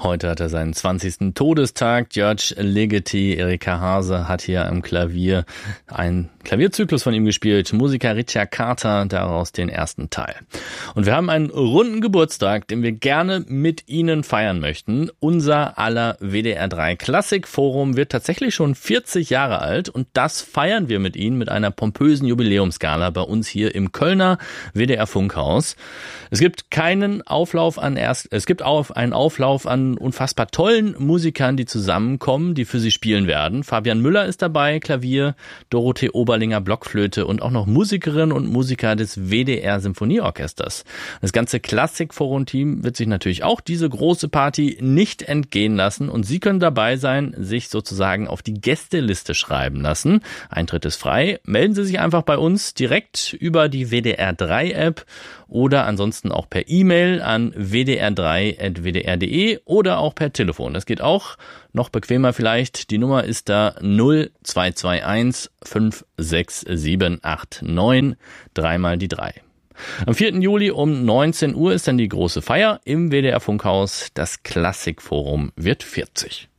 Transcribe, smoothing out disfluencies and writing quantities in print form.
Heute hat er seinen 20. Todestag. György Ligeti, Erika Hase hat hier am Klavier einen Klavierzyklus von ihm gespielt. Musiker Richa Carter, daraus den ersten Teil. Und wir haben einen runden Geburtstag, den wir gerne mit Ihnen feiern möchten. Unser aller WDR 3 Klassikforum wird tatsächlich schon 40 Jahre alt und das feiern wir mit Ihnen mit einer pompösen Jubiläumsgala bei uns hier im Kölner WDR Funkhaus. Es gibt einen Auflauf an unfassbar tollen Musikern, die zusammenkommen, die für Sie spielen werden. Fabian Müller ist dabei, Klavier, Dorothee Oberlinger, Blockflöte und auch noch Musikerinnen und Musiker des WDR Symphonieorchesters. Das ganze Klassikforum-Team wird sich natürlich auch diese große Party nicht entgehen lassen und Sie können dabei sein, sich sozusagen auf die Gästeliste schreiben lassen. Eintritt ist frei. Melden Sie sich einfach bei uns direkt über die WDR 3 App oder ansonsten auch per E-Mail an wdr3@wdr.de oder auch per Telefon. Das geht auch noch bequemer vielleicht. Die Nummer ist da 0221 56789, dreimal die 3. Am 4. Juli um 19 Uhr ist dann die große Feier im WDR Funkhaus. Das Klassikforum wird 40.